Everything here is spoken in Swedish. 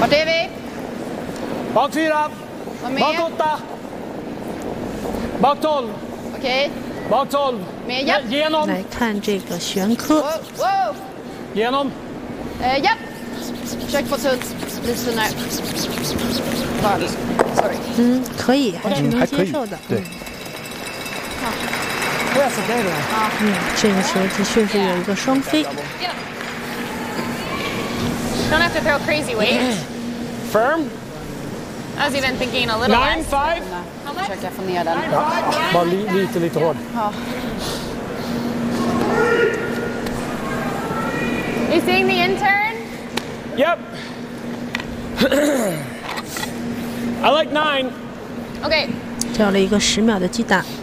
Vart är vi? Bak 4. Var med. Bak 8. Bak 12. Okej. Bak 12. Med, japp. Genom. 来看这个悬科， Wow, wow. Genom. Japp. Försök få tunt. Lite tunnare. Bara. Sorry. 可以，还是能还可以接受的。 对。 Press it there. 这个球的确是有一个双飞。 Don't have to throw crazy weight. Firm. I was even thinking a little 9, less. 5. Försöka få ner den. Ja, bara lite hård. Ja. You seeing the intern? Yep. I like 9. Okay. 掉了一个10秒的击打。